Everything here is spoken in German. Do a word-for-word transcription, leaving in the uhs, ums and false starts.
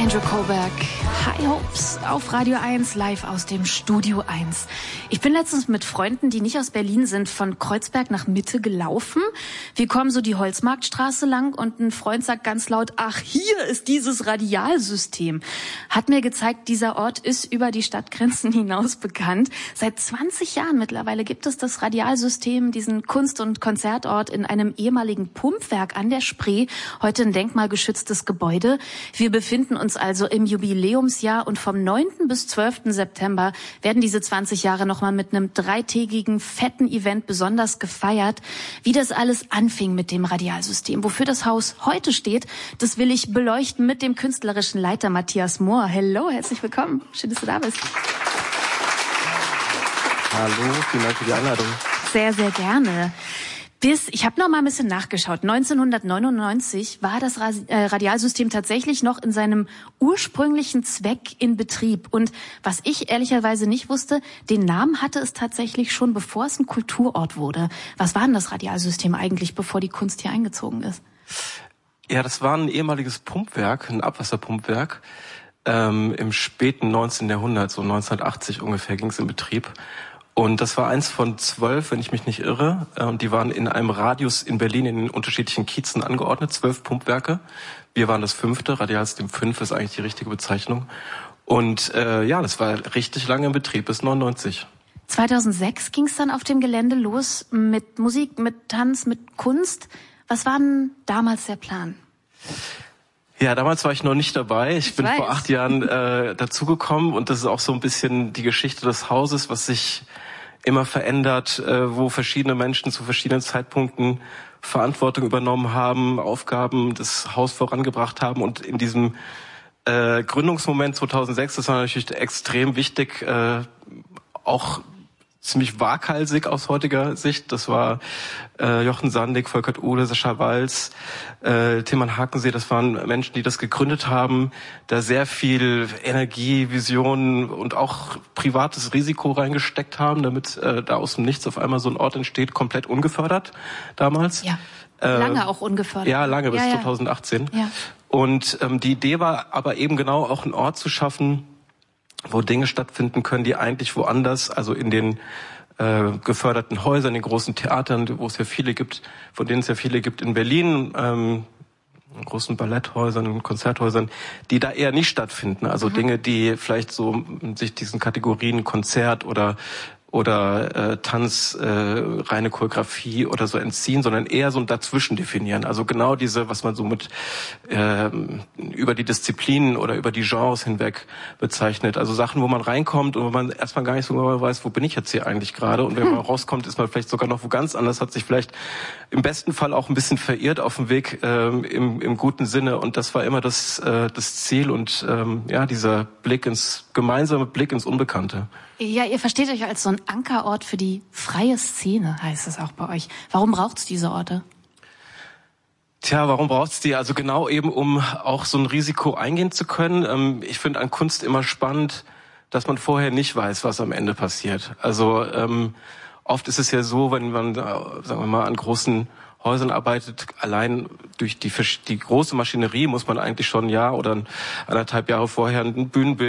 Andrew Kohlberg, High Hopes auf Radio eins, live aus dem Studio eins. Ich bin letztens mit Freunden, die nicht aus Berlin sind, von Kreuzberg nach Mitte gelaufen. Wir kommen so die Holzmarktstraße lang und ein Freund sagt ganz laut, ach, hier ist dieses Radialsystem. Hat mir gezeigt, dieser Ort ist über die Stadtgrenzen hinaus bekannt. Seit zwanzig Jahren mittlerweile gibt es das Radialsystem, diesen Kunst- und Konzertort in einem ehemaligen Pumpwerk an der Spree, heute ein denkmalgeschütztes Gebäude. Wir befinden uns also im Jubiläumsjahr und vom neunten bis zwölften September werden diese zwanzig Jahre nochmal mit einem dreitägigen, fetten Event besonders gefeiert. Wie das alles anfing mit dem Radialsystem, wofür das Haus heute steht, das will ich beleuchten mit dem künstlerischen Leiter Matthias Mohr. Hello, herzlich willkommen. Schön, dass du da bist. Hallo, vielen Dank für die Einladung. Sehr, sehr gerne. Bis, ich habe noch mal ein bisschen nachgeschaut, neunzehnhundertneunundneunzig war das Radialsystem tatsächlich noch in seinem ursprünglichen Zweck in Betrieb. Und was ich ehrlicherweise nicht wusste, den Namen hatte es tatsächlich schon, bevor es ein Kulturort wurde. Was war denn das Radialsystem eigentlich, bevor die Kunst hier eingezogen ist? Ja, das war ein ehemaliges Pumpwerk, ein Abwasserpumpwerk. Ähm, im späten neunzehnten Jahrhundert, so neunzehnhundertachtzig ungefähr, ging es in Betrieb. Und das war eins von zwölf, wenn ich mich nicht irre. Und die waren in einem Radius in Berlin in den unterschiedlichen Kiezen angeordnet, zwölf Pumpwerke. Wir waren das fünfte, Radialsystem fünf ist eigentlich die richtige Bezeichnung. Und äh, ja, das war richtig lange in Betrieb, bis neunundneunzig. zweitausendsechs ging es dann auf dem Gelände los mit Musik, mit Tanz, mit Kunst. Was war denn damals der Plan? Ja, damals war ich noch nicht dabei. Ich, ich bin weiß. vor acht Jahren äh, dazugekommen und das ist auch so ein bisschen die Geschichte des Hauses, was sich immer verändert, äh, wo verschiedene Menschen zu verschiedenen Zeitpunkten Verantwortung übernommen haben, Aufgaben des Haus vorangebracht haben und in diesem äh, Gründungsmoment zweitausendsechs, das war natürlich extrem wichtig, äh, auch ziemlich waghalsig aus heutiger Sicht. Das war äh, Jochen Sandig, Volkert Uhle, Sascha Walz, äh, Tilman Hakensee. Das waren Menschen, die das gegründet haben, da sehr viel Energie, Vision und auch privates Risiko reingesteckt haben, damit äh, da aus dem Nichts auf einmal so ein Ort entsteht, komplett ungefördert damals. Ja, lange äh, auch ungefördert. Ja, lange, bis ja, ja. zweitausendachtzehn. Ja. Und ähm, die Idee war aber eben genau auch einen Ort zu schaffen, wo Dinge stattfinden können, die eigentlich woanders, also in den äh, geförderten Häusern, in den großen Theatern, wo es ja viele gibt, von denen es ja viele gibt in Berlin, ähm, in großen Balletthäusern und Konzerthäusern, die da eher nicht stattfinden. Also mhm. Dinge, die vielleicht so sich diesen Kategorien Konzert oder oder äh, Tanz, äh, reine Choreografie oder so entziehen, sondern eher so ein Dazwischen definieren. Also genau diese, was man so mit äh, über die Disziplinen oder über die Genres hinweg bezeichnet. Also Sachen, wo man reinkommt und wo man erstmal gar nicht so genau weiß, wo bin ich jetzt hier eigentlich gerade? Und wenn man rauskommt, ist man vielleicht sogar noch wo ganz anders, hat sich vielleicht im besten Fall auch ein bisschen verirrt auf dem Weg, äh, im, im guten Sinne. Und das war immer das, äh, das Ziel und ähm, ja, dieser Blick ins gemeinsame Blick ins Unbekannte. Ja, ihr versteht euch als so ein Ankerort für die freie Szene, heißt es auch bei euch. Warum braucht's diese Orte? Tja, warum braucht's die? Also genau eben, um auch so ein Risiko eingehen zu können. Ähm, ich finde an Kunst immer spannend, dass man vorher nicht weiß, was am Ende passiert. Also ähm, oft ist es ja so, wenn man, sagen wir mal, an großen Häusern arbeitet, allein durch die, die große Maschinerie muss man eigentlich schon ein Jahr oder anderthalb Jahre vorher ein Bühnenbild